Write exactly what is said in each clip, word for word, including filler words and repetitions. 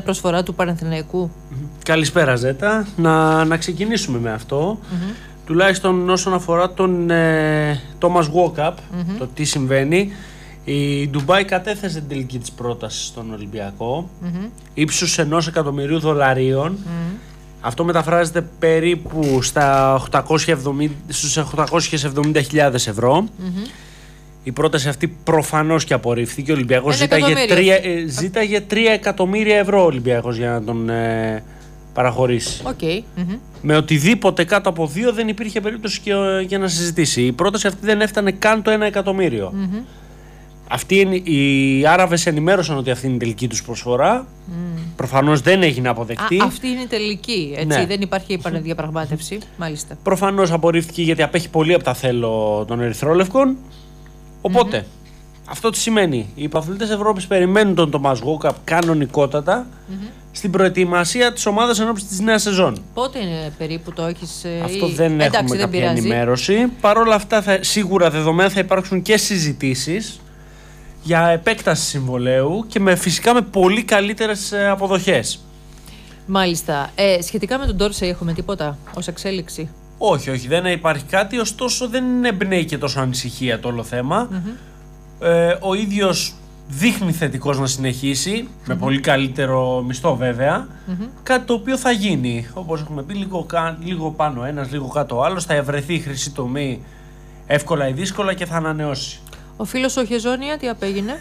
προσφορά του Παναθηναϊκού. Καλησπέρα Ζέτα. Να, να ξεκινήσουμε με αυτό. Mm-hmm. Τουλάχιστον όσον αφορά τον ε, Thomas Walkup, mm-hmm. το τι συμβαίνει. Η Ντουμπάι κατέθεσε την τελική της πρόταση στον Ολυμπιακό, mm-hmm. ύψους ενός εκατομμυρίου δολαρίων. Mm-hmm. Αυτό μεταφράζεται περίπου στα οκτακόσιες εβδομήντα, στους οκτακόσιες εβδομήντα χιλιάδες ευρώ. Mm-hmm. Η πρόταση αυτή προφανώς και απορρίφθηκε. Ο Ολυμπιακός ζήταγε τρία, ε, ζήταγε τρία εκατομμύρια ευρώ ο Ολυμπιακός για να τον ε, παραχωρήσει. Okay. Mm-hmm. Με οτιδήποτε κάτω από δύο δεν υπήρχε περίπτωση και, ε, για να συζητήσει. Η πρόταση αυτή δεν έφτανε καν το ένα εκατομμύριο. Mm-hmm. Αυτοί είναι, οι Άραβες ενημέρωσαν ότι αυτή είναι η τελική τους προσφορά. Mm. Προφανώς δεν έγινε αποδεκτή. Α, αυτή είναι η τελική, έτσι, ναι. Δεν υπάρχει επαναδιαπραγμάτευση, μάλιστα. Προφανώς απορρίφθηκε γιατί απέχει πολύ από τα θέλω των Ερυθρόλευκων. Οπότε, mm-hmm. αυτό τι σημαίνει. Οι πρωταθλητές Ευρώπης περιμένουν τον Thomas Walkup κανονικότατα mm-hmm. στην προετοιμασία της ομάδας ενώπιση της νέας σεζόν. Πότε είναι περίπου το έχεις... Αυτό ή... δεν Εντάξει, έχουμε δεν κάποια πειράζει. ενημέρωση. Παρ' όλα αυτά, θα, σίγουρα δεδομένα θα υπάρξουν και συζητήσεις για επέκταση συμβολαίου και με, φυσικά με πολύ καλύτερες αποδοχές. Μάλιστα. Ε, σχετικά με τον Ντόρσεϊ έχουμε τίποτα ως εξέλιξη? Όχι, όχι, δεν υπάρχει κάτι, ωστόσο δεν εμπνέει και τόσο ανησυχία το όλο θέμα. Mm-hmm. Ε, ο ίδιος δείχνει θετικός να συνεχίσει, mm-hmm. με πολύ καλύτερο μισθό βέβαια, mm-hmm. κάτι το οποίο θα γίνει. Όπως έχουμε πει, λίγο, λίγο πάνω ένας, λίγο κάτω ο άλλος, θα ευρεθεί η χρυσή τομή εύκολα ή δύσκολα και θα ανανεώσει. Ο φίλος ο Χεζόνια τι απέγινε?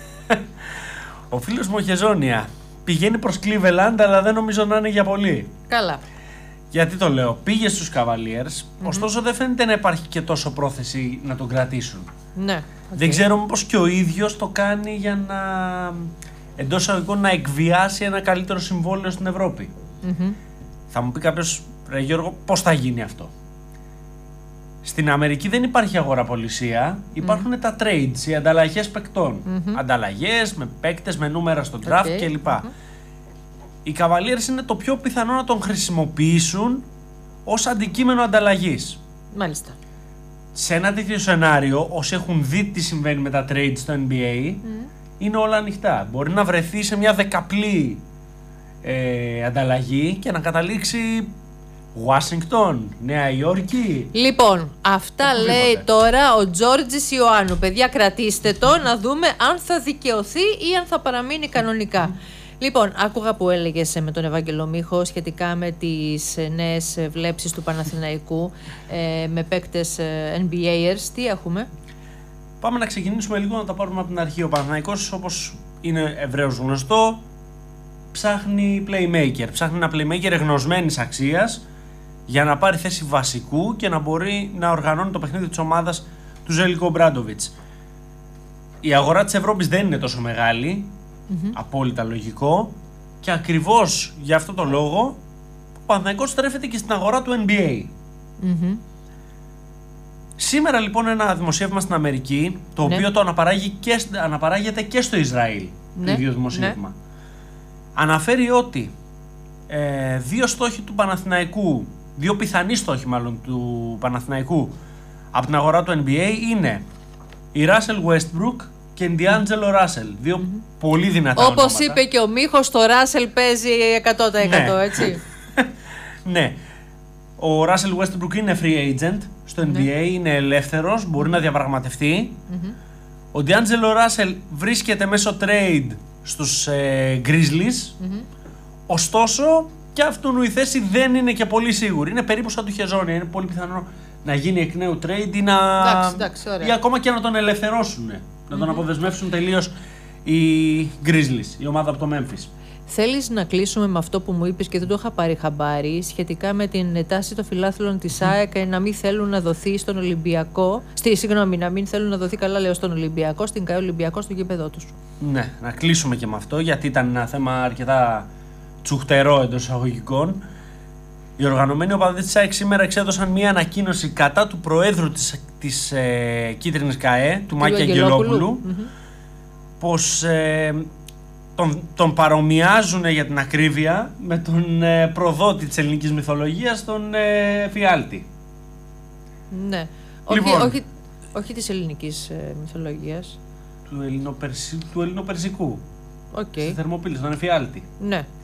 Ο φίλος μου ο Χεζόνια πηγαίνει προς Cleveland, αλλά δεν νομίζω να είναι για πολύ. Καλά. Γιατί το λέω, πήγε στους Cavaliers, mm-hmm. ωστόσο δεν φαίνεται να υπάρχει και τόσο πρόθεση να τον κρατήσουν. Ναι. Okay. Δεν ξέρω μήπως και ο ίδιος το κάνει για να, εντός εισαγωγικών, να εκβιάσει ένα καλύτερο συμβόλαιο στην Ευρώπη. Mm-hmm. Θα μου πει κάποιος, ρε Γιώργο, πώς θα γίνει αυτό? Στην Αμερική δεν υπάρχει αγοραπολισία, υπάρχουν mm. τα trades, οι ανταλλαγές παικτών. Mm-hmm. Ανταλλαγές με παίκτες, με νούμερα στο draft okay. κλπ. Mm-hmm. Οι Cavaliers είναι το πιο πιθανό να τον χρησιμοποιήσουν ως αντικείμενο ανταλλαγής. Μάλιστα. Σε ένα τέτοιο σενάριο, όσοι έχουν δει τι συμβαίνει με τα trades στο N B A, mm. είναι όλα ανοιχτά. Μπορεί να βρεθεί σε μια δεκαπλή ε, ανταλλαγή και να καταλήξει Ουάσιγκτον, Νέα Υόρκη. Λοιπόν, αυτά λέει τώρα ο Τζόρτζης Ιωάννου. Παιδιά, κρατήστε το να δούμε αν θα δικαιωθεί ή αν θα παραμείνει κανονικά. Λοιπόν, άκουγα που έλεγες με τον Ευάγγελο Μίχο σχετικά με τις νέες βλέψεις του Παναθηναϊκού ε, με παίκτες N B Aers. Τι έχουμε? Πάμε να ξεκινήσουμε λίγο να τα πάρουμε από την αρχή. Ο Παναθηναϊκός, όπως είναι ευρέως γνωστό, ψάχνει playmaker. Ψάχνει ένα playmaker εγνωσμένης αξίας για να πάρει θέση βασικού και να μπορεί να οργανώνει το παιχνίδι της ομάδας του Ζέλικο Ομπράντοβιτς. Η αγορά της Ευρώπης δεν είναι τόσο μεγάλη, mm-hmm. απόλυτα λογικό, και ακριβώς για αυτό το λόγο ο Παναθηναϊκός στρέφεται και στην αγορά του N B A. Mm-hmm. Σήμερα λοιπόν ένα δημοσίευμα στην Αμερική, το ναι. οποίο το αναπαράγει και, αναπαράγεται και στο Ισραήλ, ναι. το ίδιο δημοσίευμα, ναι. αναφέρει ότι ε, δύο στόχοι του Παναθηναϊκού, δύο πιθανοί στόχοι μάλλον του Παναθηναϊκού από την αγορά του N B A είναι η Russell Westbrook και η D'Angelo Russell. Δύο mm-hmm. πολύ δυνατά Όπως ονόματα. είπε και ο Μίχος, το Russell παίζει εκατό τοις εκατό, ναι. έτσι. Ναι. Ο Russell Westbrook είναι free agent στο N B A, ναι. είναι ελεύθερος, μπορεί να διαπραγματευτεί. Mm-hmm. Ο D'Angelo Russell βρίσκεται μέσω trade στους ε, Grizzlies. Mm-hmm. Ωστόσο, και αυτόν η θέση δεν είναι και πολύ σίγουρη. Είναι περίπου σαν του Χεζόνια. Είναι πολύ πιθανό να γίνει εκ νέου trade ή, να... εντάξει, εντάξει, ή ακόμα και να τον ελευθερώσουν. Mm-hmm. Να τον αποδεσμεύσουν τελείως οι Grizzlies, η ομάδα από το Memphis. Θέλεις να κλείσουμε με αυτό που μου είπες και δεν το είχα πάρει χαμπάρι σχετικά με την τάση των φιλάθλων της ΑΕΚ mm. να μην θέλουν να δοθεί στον Ολυμπιακό, στη, συγγνώμη, να μην θέλουν να δοθεί, καλά λέω, στον Ολυμπιακό, στην ΚΑΕ Ολυμπιακό, στο γήπεδό τους. Ναι, να κλείσουμε και με αυτό, γιατί ήταν ένα θέμα αρκετά τσουχτερό εντός εισαγωγικών. Οι οργανωμένοι οπαδοί της ΑΕΚ σήμερα εξέδωσαν μια ανακοίνωση κατά του προέδρου της, της ε, Κίτρινης ΚΑΕ, του Μάκη Αγγελόπουλου, mm-hmm. πως ε, τον, τον παρομοιάζουν, για την ακρίβεια, με τον ε, προδότη της ελληνικής μυθολογίας, τον ε, Φιάλτη. Ναι, λοιπόν, όχι, όχι, όχι της ελληνικής ε, μυθολογίας. Του, ελληνοπερσι, του ελληνοπερσικού. Okay. Στη Θερμοπύλη, στον Εφιάλτη. Ναι.